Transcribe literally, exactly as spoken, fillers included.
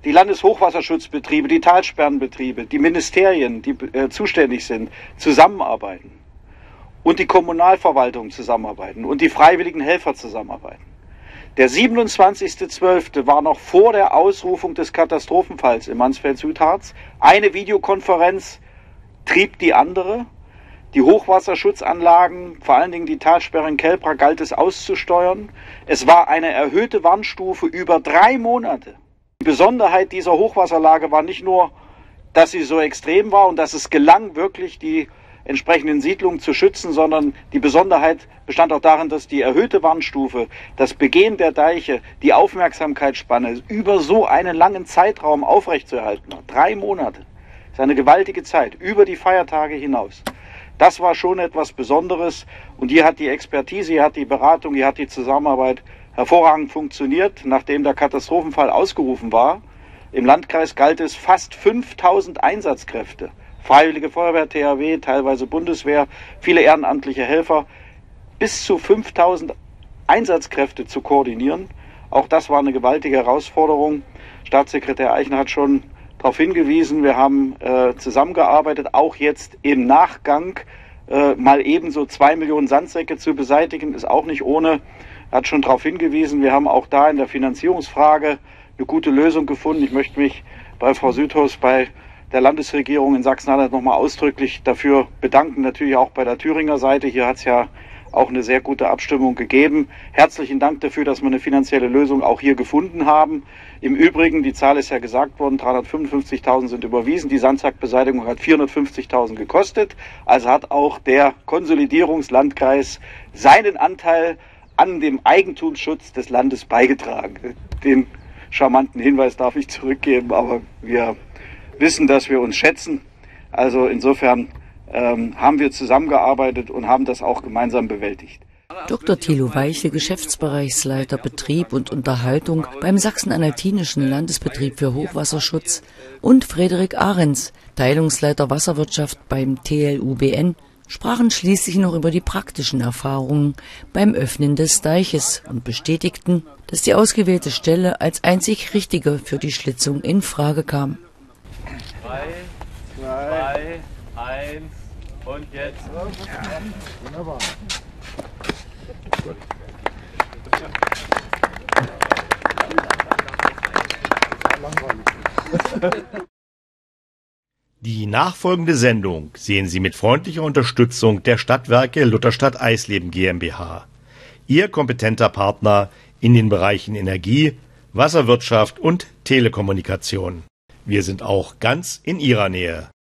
die Landeshochwasserschutzbetriebe, die Talsperrenbetriebe, die Ministerien, die äh, zuständig sind, zusammenarbeiten und die Kommunalverwaltung zusammenarbeiten und die freiwilligen Helfer zusammenarbeiten. Der siebenundzwanzigste zwölfte war noch vor der Ausrufung des Katastrophenfalls im Mansfeld-Südharz. Eine Videokonferenz trieb die andere. Die Hochwasserschutzanlagen, vor allen Dingen die Talsperre in Kelbra, galt es auszusteuern. Es war eine erhöhte Warnstufe über drei Monate. Die Besonderheit dieser Hochwasserlage war nicht nur, dass sie so extrem war und dass es gelang, wirklich die entsprechenden Siedlungen zu schützen, sondern die Besonderheit bestand auch darin, dass die erhöhte Warnstufe, das Begehen der Deiche, die Aufmerksamkeitsspanne über so einen langen Zeitraum aufrechtzuerhalten hat. Drei Monate. Das ist eine gewaltige Zeit, über die Feiertage hinaus. Das war schon etwas Besonderes und hier hat die Expertise, hier hat die Beratung, hier hat die Zusammenarbeit hervorragend funktioniert. Nachdem der Katastrophenfall ausgerufen war, im Landkreis galt es fast fünftausend Einsatzkräfte. Freiwillige Feuerwehr, T H W, teilweise Bundeswehr, viele ehrenamtliche Helfer, bis zu fünftausend Einsatzkräfte zu koordinieren. Auch das war eine gewaltige Herausforderung. Staatssekretär Eichner hat schon darauf hingewiesen, wir haben äh, zusammengearbeitet, auch jetzt im Nachgang äh, mal eben so zwei Millionen Sandsäcke zu beseitigen, ist auch nicht ohne. Er hat schon darauf hingewiesen, wir haben auch da in der Finanzierungsfrage eine gute Lösung gefunden. Ich möchte mich bei Frau Südhaus, bei der Landesregierung in Sachsen-Anhalt nochmal ausdrücklich dafür bedanken, natürlich auch bei der Thüringer Seite. Hier hat es ja auch eine sehr gute Abstimmung gegeben. Herzlichen Dank dafür, dass wir eine finanzielle Lösung auch hier gefunden haben. Im Übrigen, die Zahl ist ja gesagt worden, dreihundertfünfundfünfzigtausend sind überwiesen. Die Sandsackbeseitigung hat vierhundertfünfzigtausend gekostet. Also hat auch der Konsolidierungslandkreis seinen Anteil an dem Eigentumsschutz des Landes beigetragen. Den charmanten Hinweis darf ich zurückgeben, aber wir wissen, dass wir uns schätzen. Also insofern ähm, haben wir zusammengearbeitet und haben das auch gemeinsam bewältigt. Doktor Thilo Weiche, Geschäftsbereichsleiter Betrieb und Unterhaltung beim Sachsen-Anhaltinischen Landesbetrieb für Hochwasserschutz, und Frederik Ahrens, Teilungsleiter Wasserwirtschaft beim T L U B N, sprachen schließlich noch über die praktischen Erfahrungen beim Öffnen des Deiches und bestätigten, dass die ausgewählte Stelle als einzig richtige für die Schlitzung in Frage kam. Drei, zwei, eins und jetzt. Ja, wunderbar. Gut. Die nachfolgende Sendung sehen Sie mit freundlicher Unterstützung der Stadtwerke Lutherstadt Eisleben GmbH. Ihr kompetenter Partner in den Bereichen Energie, Wasserwirtschaft und Telekommunikation. Wir sind auch ganz in Ihrer Nähe.